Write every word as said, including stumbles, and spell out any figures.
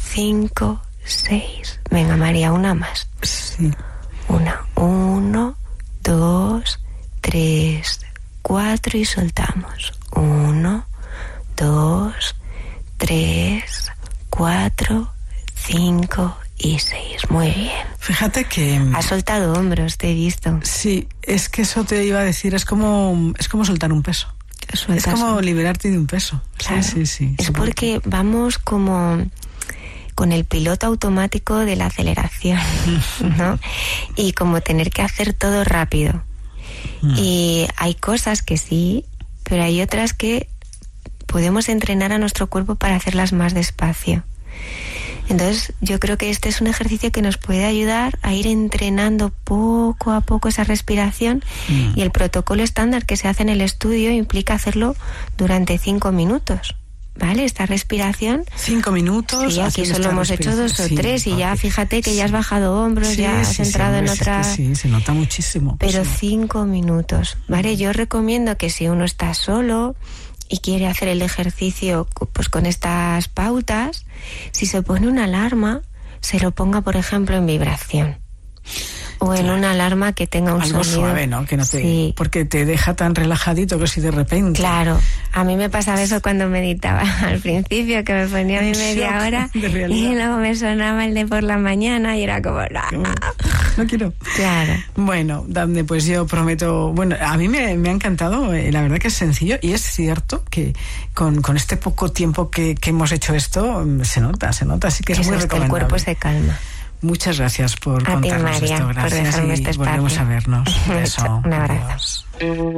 cinco, seis. Venga, María, una más. Sí. Una, uno, dos, tres, cuatro y soltamos. Uno, dos, tres, cuatro, cinco y seis. Muy bien. Fíjate que... Has soltado hombros, te he visto. Sí, es que eso te iba a decir, es como, es como soltar un peso. Sueltas. Es como liberarte de un peso. Claro. Sí, sí, sí. Es porque vamos como con el piloto automático de la aceleración, ¿no? Y como tener que hacer todo rápido. Mm. Y hay cosas que sí, pero hay otras que podemos entrenar a nuestro cuerpo para hacerlas más despacio. Entonces, yo creo que este es un ejercicio que nos puede ayudar a ir entrenando poco a poco esa respiración. Mm. Y el protocolo estándar que se hace en el estudio implica hacerlo durante cinco minutos, ¿vale? Esta respiración. Cinco minutos. Sí, aquí solo hemos hecho dos o sí, tres y okay. Ya fíjate que sí. Ya has bajado hombros, sí, ya has sí, entrado sí, en otra... Es que sí, se nota muchísimo. Pero sí. cinco minutos, ¿vale? Yo recomiendo que si uno está solo y quiere hacer el ejercicio pues con estas pautas, si se pone una alarma, se lo ponga, por ejemplo, en vibración. O en claro. Una alarma que tenga un algo sonido suave, ¿no? Que no te, sí. Porque te deja tan relajadito que si de repente... Claro, a mí me pasaba eso cuando meditaba al principio, que me ponía mi media hora y luego me sonaba el de por la mañana y era como... No, no quiero. Claro. Bueno, Dafne, pues yo prometo... Bueno, a mí me, me ha encantado, eh, la verdad que es sencillo y es cierto que con, con este poco tiempo que, que hemos hecho esto, se nota, se nota, así que es eso muy es recomendable. Que el cuerpo se calma. Muchas gracias por a contarnos ti, María, esto. Gracias por dejarme y este espacio. Volvemos a vernos. Beso. Un abrazo. Adiós.